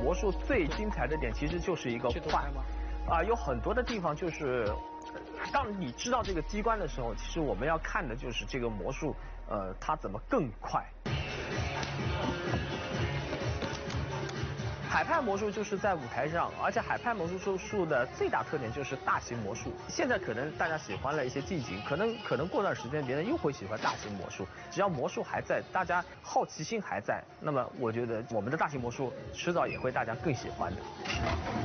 魔术最精彩的点其实就是一个快啊，有很多的地方就是，当你知道这个机关的时候，其实我们要看的就是这个魔术，它怎么更快。海派魔术就是在舞台上，而且海派魔术的最大特点就是大型魔术。现在可能大家喜欢了一些近景，可能过段时间别人又会喜欢大型魔术。只要魔术还在，大家好奇心还在，那么我觉得我们的大型魔术迟早也会大家更喜欢的。